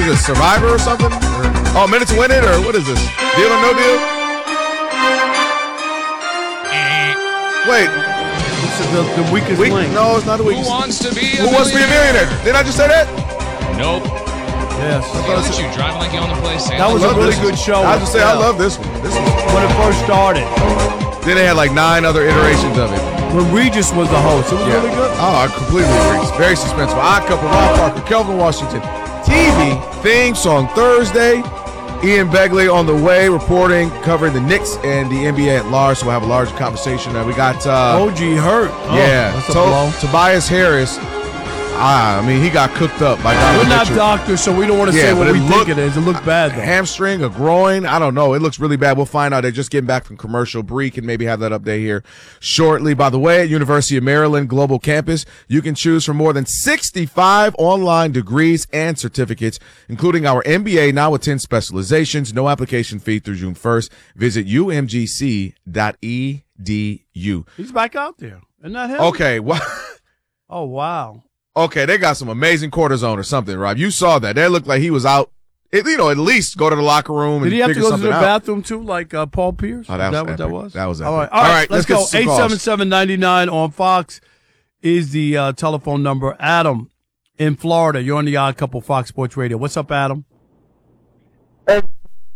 is this, Survivor or something? Oh, Minute to Win It, or what is this? Deal or No Deal? Wait. This is the weakest link. No, it's not the weakest. Who wants to be a Who wants to be a millionaire? Didn't I just say that? Nope. Yes. Look at you driving like you own the place. That was a really good show. I just say I love this one. When it first started. Then they had like 9 other iterations of it. When Regis was the host, it was really good. Oh, I completely agree. It's very suspenseful. Odd Couple, Rob Parker, Kelvin Washington. TV theme song Thursday. Ian Begley on the way, reporting, covering the Knicks and the NBA at large. So we'll have a larger conversation. We got OG hurt. That's a blow. Tobias Harris. I mean, he got cooked up by Donovan We're not Mitchell. doctors, so we don't want to say what we think it is. It looked bad, though. A hamstring, a groin, I don't know. It looks really bad. We'll find out. They're just getting back from commercial. Bree can maybe have that update here shortly. By the way, at University of Maryland Global Campus, you can choose from more than 65 online degrees and certificates, including our MBA, now with 10 specializations. No application fee through June 1st. Visit umgc.edu. He's back out there. Isn't that him? Okay. Oh, wow. Okay, they got some amazing cortisone or something, Rob. You saw that. They looked like he was out. At least go to the locker room and Did he have to figure go to the something out. bathroom, too, like Paul Pierce? Oh, that was Is that epic. what that was? That was epic. All right, let's go. get some calls. 877-99 on Fox is the telephone number. Adam in Florida. You're on the Odd Couple Fox Sports Radio. What's up, Adam? So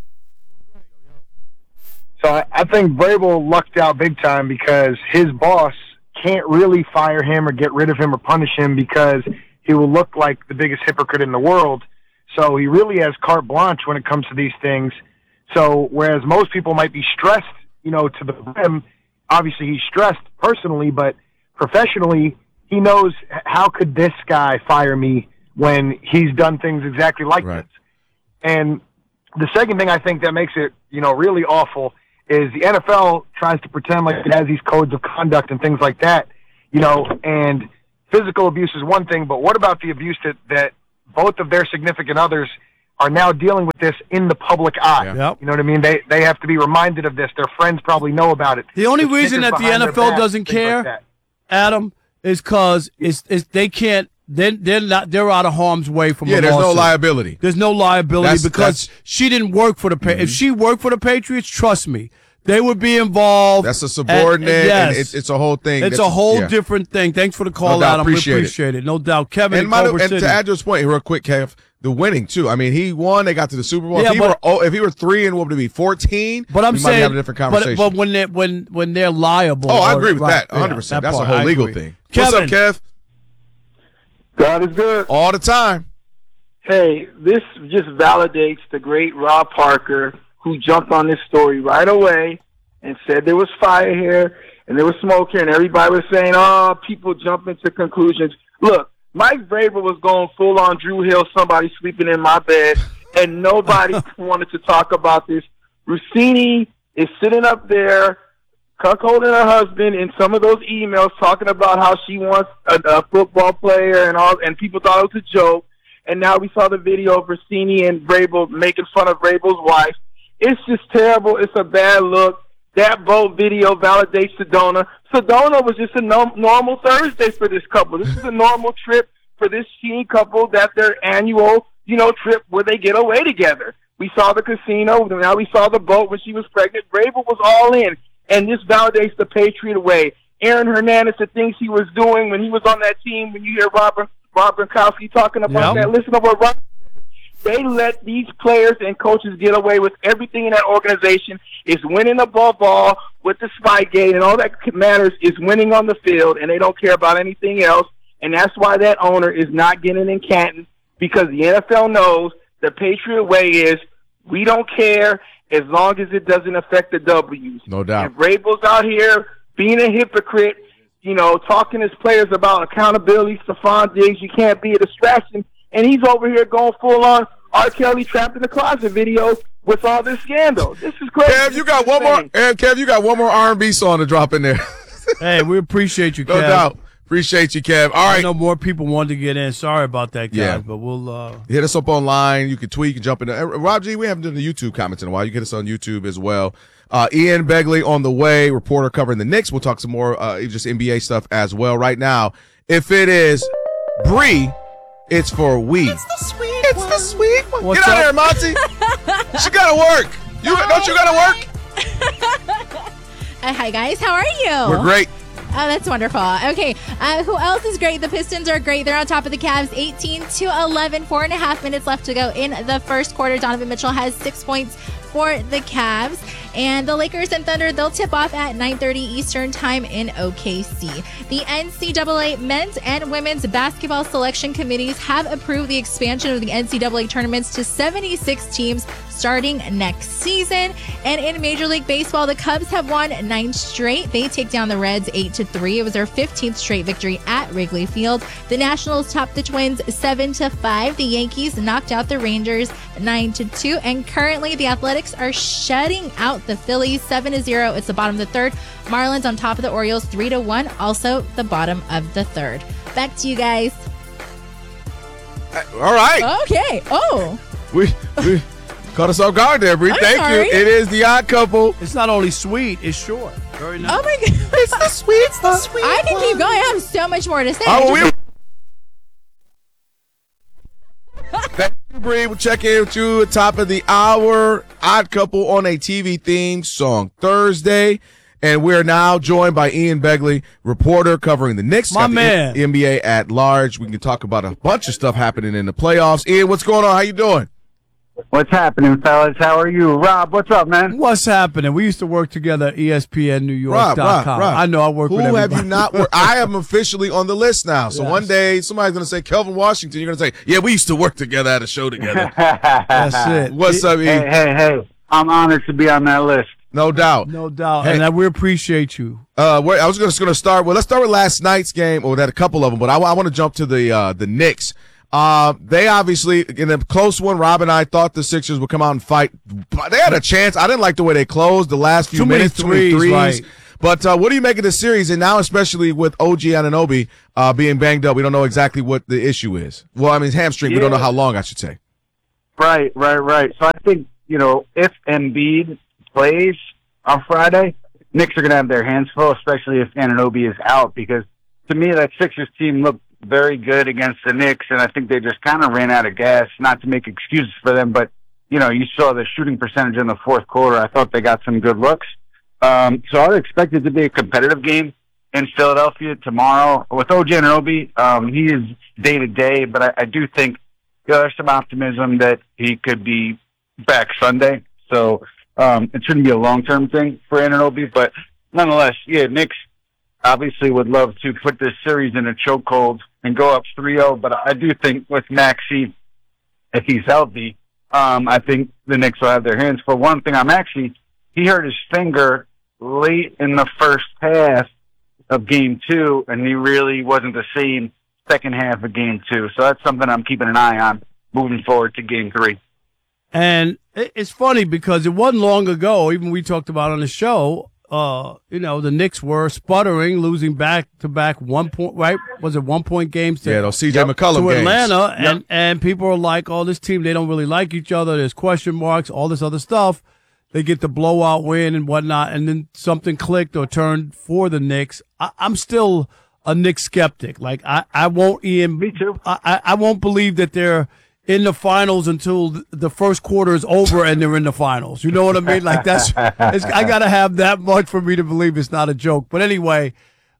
I think Vrabel lucked out big time because his boss can't really fire him or get rid of him or punish him because he will look like the biggest hypocrite in the world. So he really has carte blanche when it comes to these things. So whereas most people might be stressed, to the brim, obviously he's stressed personally, but professionally, he knows how could this guy fire me when he's done things exactly like this. And the second thing I think that makes it, really awful is the NFL tries to pretend like it has these codes of conduct and things like that, and physical abuse is one thing, but what about the abuse that both of their significant others are now dealing with this in the public eye? Yeah. You know what I mean? They have to be reminded of this. Their friends probably know about it. The only reason that the NFL doesn't care, Adam, is because they can't. They're out of harm's way from. Yeah, there's no liability. There's no liability because she didn't work for the Patriots. If she worked for the Patriots, trust me, they would be involved. That's a subordinate. And it's a whole thing. It's a whole different thing. Thanks for the call, Adam. We appreciate it. No doubt. Kevin and to add to his point, real quick, Kev, the winning too. I mean, he won. They got to the Super Bowl. Yeah, if he were 3 and what would it be 14? But I'm we saying, might have a different conversation. But when they're liable. I agree with that 100%. That's a whole legal thing. Kevin. What's up, Kev? God is good. All the time. Hey, this just validates the great Rob Parker, who jumped on this story right away and said there was fire here and there was smoke here, and everybody was saying, people jump into conclusions. Look, Mike Vrabel was going full on Drew Hill, somebody sleeping in my bed, and nobody wanted to talk about this. Rossini is sitting up there cuckolding her husband in some of those emails, talking about how she wants a football player and people thought it was a joke. And now we saw the video of Rossini and Vrabel making fun of Vrabel's wife. It's just terrible. It's a bad look. That boat video validates Sedona. Sedona was just a normal Thursday for this couple. This is a normal trip for this teen couple. That's their annual, trip where they get away together. We saw the casino. Now we saw the boat when she was pregnant. Vrabel was all in. And this validates the Patriot way. Aaron Hernandez, the things he was doing when he was on that team, when you hear Rob Gronkowski talking about that, listen to what Rob said. They let these players and coaches get away with everything in that organization. Is winning above all with the Spygate, and all that matters is winning on the field, and they don't care about anything else. And that's why that owner is not getting in Canton, because the NFL knows the Patriot way is we don't care as long as it doesn't affect the W's. No doubt. And Vrabel's out here being a hypocrite, talking to his players about accountability, Stephon Diggs, you can't be a distraction. And he's over here going full on R. Kelly trapped in the closet video with all this scandal. This is crazy. Kev, you got one more. Kev, you got one more R&B song to drop in there. Hey, we appreciate you, Kev. No doubt. Appreciate you, Kev. All right. I know more people wanted to get in. Sorry about that, guys, but we'll hit us up online. You can tweet, you can jump in. Rob G, we haven't done the YouTube comments in a while. You can hit us on YouTube as well. Ian Begley on the way, reporter covering the Knicks. We'll talk some more just NBA stuff as well. Right now, if it is Bree, it's for we. It's It's the sweet one. What's Get out up? of here, Monty. She got to work. Don't you got to work? Hi, guys. How are you? We're great. Oh, that's wonderful. Okay, who else is great? The Pistons are great. They're on top of the Cavs, 18-11. 4.5 minutes left to go in the first quarter. Donovan Mitchell has 6 points for the Cavs. And the Lakers and Thunder, they'll tip off at 9:30 Eastern time in OKC. The NCAA men's and women's basketball selection committees have approved the expansion of the NCAA tournaments to 76 teams starting next season. And in Major League Baseball, the Cubs have won 9 straight. They take down the Reds 8-3. It was their 15th straight victory at Wrigley Field. The Nationals topped the Twins 7-5. The Yankees knocked out the Rangers 9-2. And currently, the Athletics are shutting out the Phillies 7-0. It's the bottom of the third. Marlins on top of the Orioles 3-1. Also the bottom of the third. Back to you guys. All right. Okay. Oh. We caught us off guard there, Bree. I'm Thank sorry. you. It is The Odd Couple. It's not only sweet, it's short. Very nice. Oh my God. It's the sweet. I can keep going. I have so much more to say. Oh, Thank you, Bree. We'll check in with you at top of the hour. Odd Couple on a TV theme song Thursday. And we're now joined by Ian Begley, reporter covering the Knicks. My got the man. NBA at large. We can talk about a bunch of stuff happening in the playoffs. Ian, what's going on? How you doing? What's happening, fellas? How are you? Rob, what's up, man? What's happening? We used to work together at ESPNNewYork.com. Rob. I know I work Who with have everybody. you not worked? I am officially on the list now. So Yes. one day somebody's going to say Kelvin Washington. You're going to say, yeah, we used to work together at a show together. That's it. What's up, Ian? Hey. I'm honored to be on that list. No doubt. No doubt. Hey. And we appreciate you. I was just going to start. Well, let's start with last night's game. Or that a couple of them, but I want to jump to the Knicks. They obviously in a close one. Rob and I thought the Sixers would come out and fight. They had a chance. I didn't like the way they closed the last few Too many minutes. Too many threes, threes. right. But what do you make of the series? And now, especially with OG Anunoby being banged up, we don't know exactly what the issue is. Well, I mean, hamstring. We don't know how long, I should say. Right. So I think, if Embiid plays on Friday, Knicks are going to have their hands full, especially if Anunoby is out, because to me, that Sixers team looked very good against the Knicks, and I think they just kind of ran out of gas, not to make excuses for them, but, you saw the shooting percentage in the fourth quarter. I thought they got some good looks. So I would expect it to be a competitive game in Philadelphia tomorrow. With OG Anunoby, he is day-to-day, but I do think there's some optimism that he could be back Sunday. So it shouldn't be a long-term thing for Anunoby, but nonetheless, Knicks obviously would love to put this series in a chokehold and go up 3-0, but I do think with Maxey, if he's healthy, I think the Knicks will have their hands full. One thing on Maxey, he hurt his finger late in the first half of Game 2, and he really wasn't the same second half of Game 2. So that's something I'm keeping an eye on moving forward to Game 3. And it's funny because it wasn't long ago, even we talked about on the show, the Knicks were sputtering, losing back-to-back 1 point, right? Was it 1 point games to, Those C.J. McCollum to games. Atlanta? And people are like, oh, this team, they don't really like each other. There's question marks, all this other stuff. They get the blowout win and whatnot, and then something clicked or turned for the Knicks. I'm still a Knicks skeptic. Like, I won't, Ian. Me too. I won't believe that they're in the finals until the first quarter is over and they're in the finals. You know what I mean? Like I got to have that much for me to believe it's not a joke. But anyway,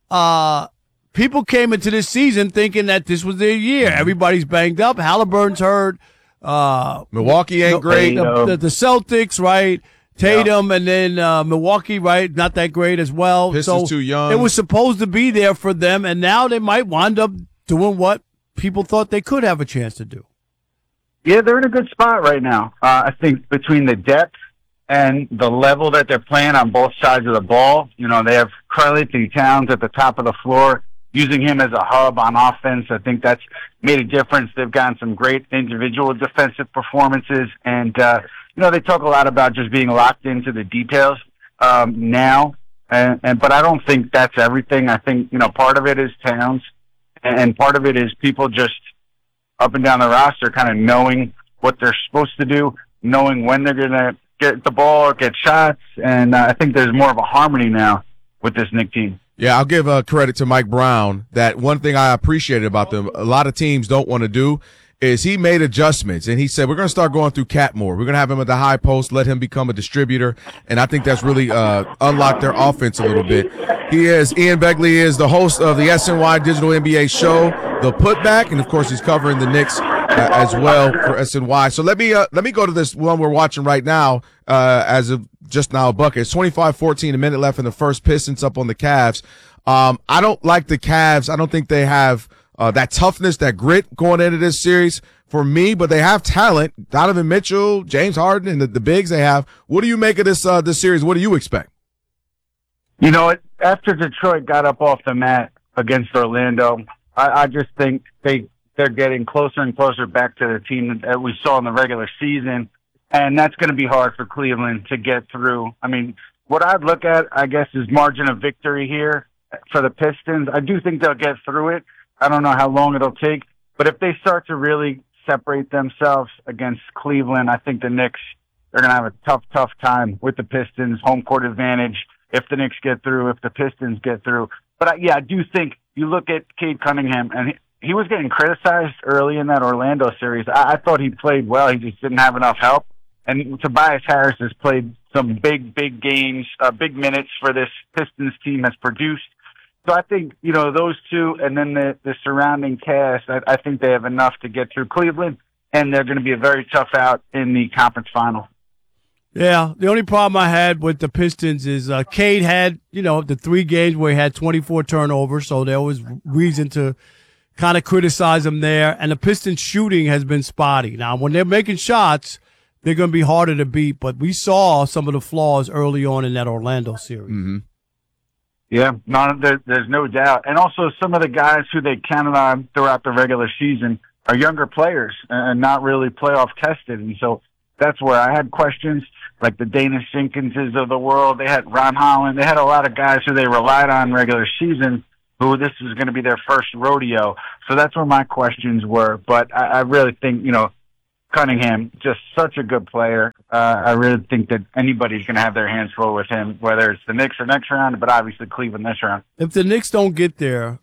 people came into this season thinking that this was their year. Everybody's banged up. Halliburton's hurt. Milwaukee ain't great. The Celtics, right? Tatum, and then Milwaukee, right? Not that great as well. Pistons too young. It was supposed to be there for them, and now they might wind up doing what people thought they could have a chance to do. Yeah, they're in a good spot right now. I think between the depth and the level that they're playing on both sides of the ball, they have Karl-Anthony Towns at the top of the floor, using him as a hub on offense. I think that's made a difference. They've gotten some great individual defensive performances, and they talk a lot about just being locked into the details now. But I don't think that's everything. I think part of it is Towns, and part of it is people just up and down the roster kind of knowing what they're supposed to do, knowing when they're going to get the ball, get shots, and I think there's more of a harmony now with this Knicks team. Yeah, I'll give credit to Mike Brown. That one thing I appreciated about them, a lot of teams don't want to do is he made adjustments, and he said, we're going to start going through Cat more. We're going to have him at the high post, let him become a distributor, and I think that's really unlocked their offense a little bit. Ian Begley is the host of the SNY Digital NBA show, The Putback, and, of course, he's covering the Knicks as well for SNY. So let me go to this one we're watching right now as of just now, Bucket. It's 25-14, a minute left in the first. Pistons up on the Cavs. I don't like the Cavs. I don't think they have that toughness, that grit going into this series for me, but they have talent. Donovan Mitchell, James Harden, and the bigs they have. What do you make of this series? What do you expect? You know, after Detroit got up off the mat against Orlando, I just think they're getting closer and closer back to the team that we saw in the regular season, and that's going to be hard for Cleveland to get through. I mean, what I'd look at, I guess, is margin of victory here for the Pistons. I do think they'll get through it. I don't know how long it'll take, but if they start to really separate themselves against Cleveland, I think the Knicks are going to have a tough time with the Pistons. Home court advantage if the Knicks get through, if the Pistons get through. But I do think you look at Cade Cunningham, and he was getting criticized early in that Orlando series. I thought he played well. He just didn't have enough help. And Tobias Harris has played some big games, big minutes for this Pistons team, has produced. So I think, those two and then the surrounding cast, I think they have enough to get through Cleveland, and they're going to be a very tough out in the conference final. Yeah, the only problem I had with the Pistons is Cade had, the 3 games where he had 24 turnovers, so there was reason to kind of criticize him there. And the Pistons shooting has been spotty. Now, when they're making shots, they're going to be harder to beat, but we saw some of the flaws early on in that Orlando series. Mm-hmm. Yeah, there's no doubt. And also some of the guys who they counted on throughout the regular season are younger players and not really playoff tested. And so that's where I had questions, like the Dana Shinkinses of the world. They had Ron Holland. They had a lot of guys who they relied on regular season who this is going to be their first rodeo. So that's where my questions were. But I really think, Cunningham, just such a good player. I really think that anybody's going to have their hands full with him, whether it's the Knicks or next round, but obviously Cleveland this round. If the Knicks don't get there,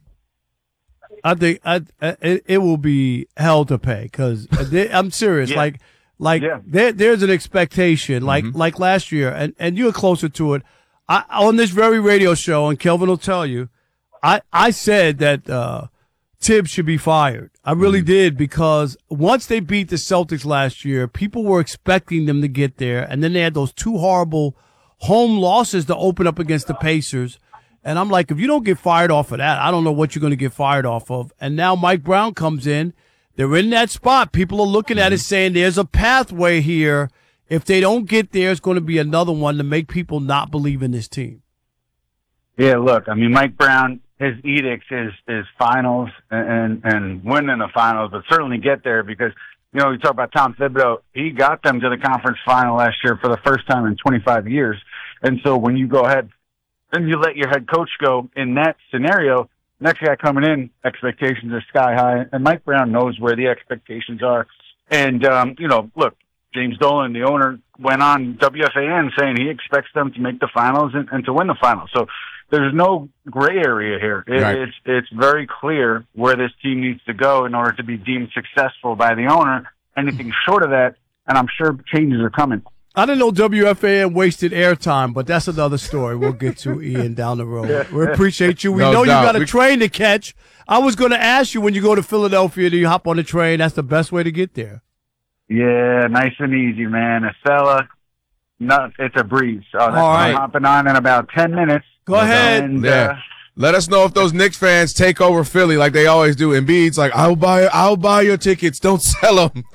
I think it will be hell to pay because I'm serious. Yeah. There's an expectation, like last year, and you're closer to it. On this very radio show, and Kelvin will tell you, I said that Tibbs should be fired. I really did, because once they beat the Celtics last year, people were expecting them to get there, and then they had those 2 horrible home losses to open up against the Pacers. And I'm like, if you don't get fired off of that, I don't know what you're going to get fired off of. And now Mike Brown comes in. They're in that spot. People are looking at it saying there's a pathway here. If they don't get there, it's going to be another one to make people not believe in this team. Yeah, look, I mean, Mike Brown, his edict is finals and winning the finals, but certainly get there because, you talk about Tom Thibodeau, he got them to the conference final last year for the first time in 25 years. And so when you go ahead and you let your head coach go in that scenario, next guy coming in, expectations are sky high, and Mike Brown knows where the expectations are. And, look, James Dolan, the owner, went on WFAN saying he expects them to make the finals and to win the finals. So there's no gray area here. Right. It's very clear where this team needs to go in order to be deemed successful by the owner. Anything short of that, and I'm sure changes are coming. I didn't know WFAN wasted airtime, but that's another story we'll get to, Ian, down the road. We appreciate you. We know you got a train to catch. I was going to ask you, when you go to Philadelphia, do you hop on the train? That's the best way to get there. Yeah, nice and easy, man. Acela, it's a breeze. All right. I'm hopping on in about 10 minutes. Go ahead. And, let us know if those Knicks fans take over Philly like they always do. Embiid's like, I'll buy your tickets. Don't sell them.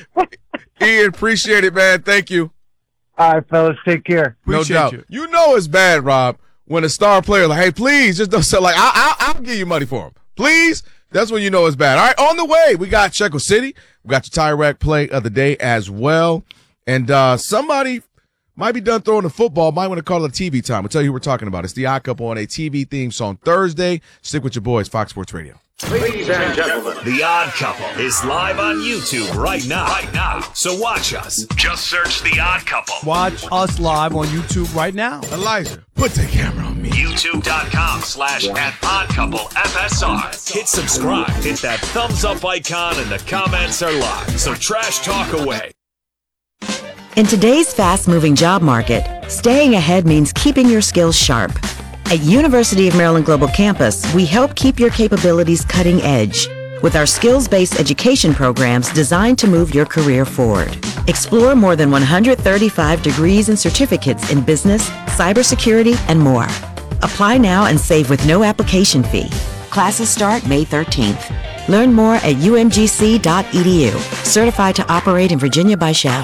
Ian, appreciate it, man. Thank you. All right, fellas, take care. Appreciate no doubt. You know it's bad, Rob, when a star player like, hey, please, just don't sell. Like, I'll give you money for him. Please. That's when you know it's bad. All right, on the way, we got Checo City. We got your Tire Rack play of the day as well. And somebody might be done throwing the football, might want to call it a TV time. We'll tell you who we're talking about. It's the I-Cup on a TV theme song Thursday. Stick with your boys, Fox Sports Radio. Ladies and gentlemen, The Odd Couple is live on YouTube right now. So watch us. Just search The Odd Couple. Watch us live on YouTube right now. Elijah, put the camera on me. YouTube.com/@oddcouplefsr. Hit subscribe, hit that thumbs up icon, and the comments are live. So trash talk away. In today's fast-moving job market, staying ahead means keeping your skills sharp. At University of Maryland Global Campus, we help keep your capabilities cutting edge with our skills-based education programs designed to move your career forward. Explore more than 135 degrees and certificates in business, cybersecurity, and more. Apply now and save with no application fee. Classes start May 13th. Learn more at umgc.edu. Certified to operate in Virginia by Chef.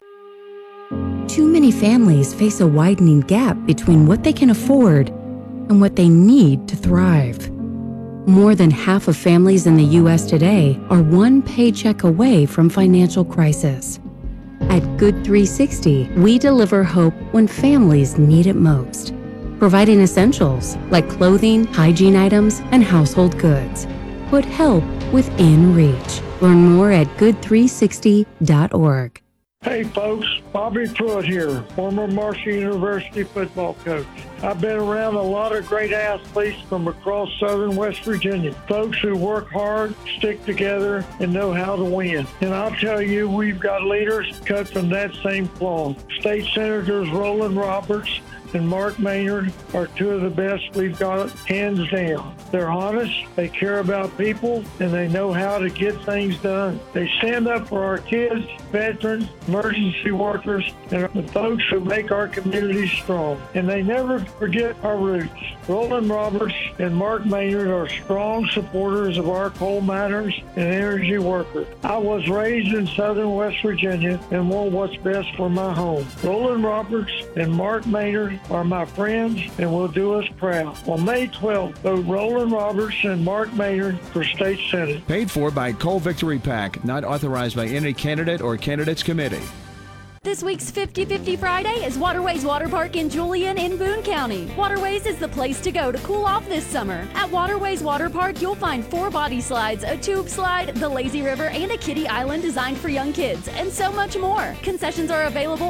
Too many families face a widening gap between what they can afford and what they need to thrive. More than half of families in the U.S. today are one paycheck away from financial crisis. At Good 360, we deliver hope when families need it most, providing essentials like clothing, hygiene items, and household goods. Put help within reach. Learn more at good360.org. Hey folks, Bobby Pruitt here, former Marshall University football coach. I've been around a lot of great athletes from across southern West Virginia, folks who work hard, stick together, and know how to win. And I'll tell you, we've got leaders cut from that same cloth. State Senators Roland Roberts and Mark Maynard are two of the best we've got, hands down. They're honest, they care about people, and they know how to get things done. They stand up for our kids, veterans, emergency workers, and the folks who make our communities strong. And they never forget our roots. Roland Roberts and Mark Maynard are strong supporters of our coal miners and energy workers. I was raised in southern West Virginia and want what's best for my home. Roland Roberts and Mark Maynard are my friends and will do us proud. On May 12th, vote Roland Roberts and Mark Maynard for State Senate. Paid for by Coal Victory PAC, not authorized by any candidate or candidates committee. This week's 50-50 Friday is Waterways Water Park in Julian in Boone County. Waterways is the place to go to cool off this summer. At Waterways Water Park, you'll find 4 body slides, a tube slide, the lazy river, and a kiddie island designed for young kids, and so much more. Concessions are available